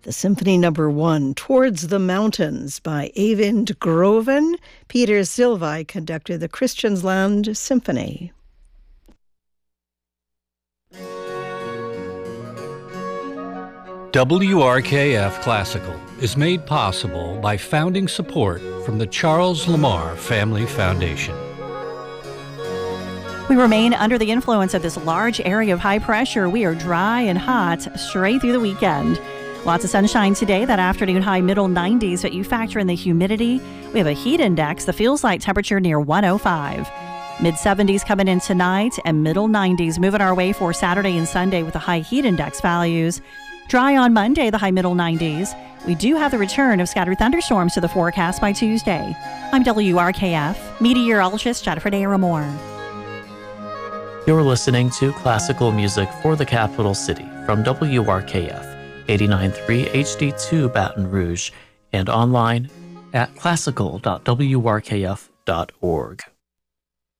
The Symphony Number 1, Towards the Mountains by Eivind Groven. Peter Silvi conducted the Christiansland Symphony. WRKF Classical is made possible by founding support from the Charles Lamar Family Foundation. We remain under the influence of this large area of high pressure. We are dry and hot straight through the weekend. Lots of sunshine today, that afternoon high middle 90s, but you factor in the humidity. We have a heat index, the feels like temperature near 105. Mid 70s coming in tonight and middle 90s moving our way for Saturday and Sunday with the high heat index values. Dry on Monday, the high middle 90s. We do have the return of scattered thunderstorms to the forecast by Tuesday. I'm WRKF meteorologist Jennifer Daramore. You're listening to classical music for the capital city from WRKF 89.3 HD2 Baton Rouge and online at classical.wrkf.org.